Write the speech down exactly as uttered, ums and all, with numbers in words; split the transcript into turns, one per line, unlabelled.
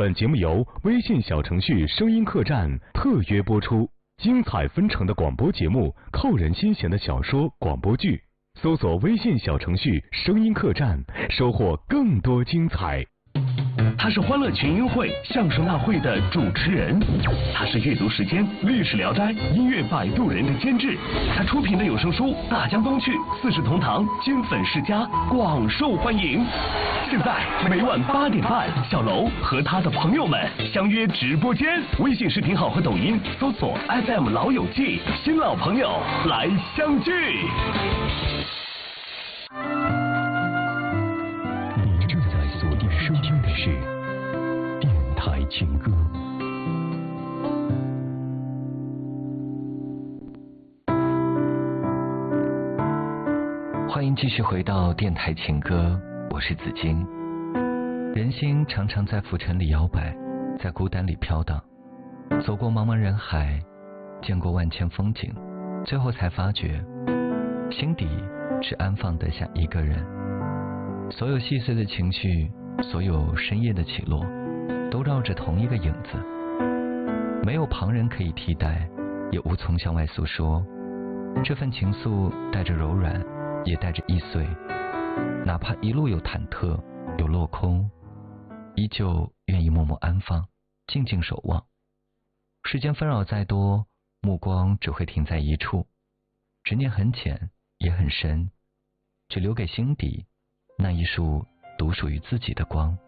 本节目由微信小程序声音客栈特约播出，精彩纷呈的广播节目，扣人心弦的小说广播剧，搜索微信小程序声音客栈，收获更多精彩。
他是欢乐群英会相声大会的主持人，他是阅读时间历史聊斋音乐摆渡人的监制，他出品的有声书《大江东去》《四世同堂》金粉世家广受欢迎。现在每晚八点半，小楼和他的朋友们相约直播间，微信视频号和抖音搜索 F M 老友记，新老朋友来相聚。
你正在锁定收听的是电台情歌。
欢迎继续回到电台情歌，我是紫金。人心常常在浮尘里摇摆，在孤单里飘荡，走过茫茫人海，见过万千风景，最后才发觉心底只安放得下一个人。所有细碎的情绪，所有深夜的起落，都绕着同一个影子，没有旁人可以替代，也无从向外诉说。这份情愫带着柔软，也带着易碎，哪怕一路有忐忑有落空，依旧愿意默默安放，静静守望。世间纷扰再多，目光只会停在一处，执念很浅也很深，只留给心底那一束独属于自己的光。